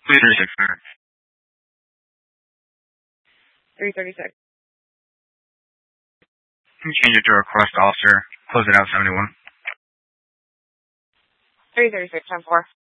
336, sir. 336. Can you change it to request officer? Close it out 71. 336, 10-4.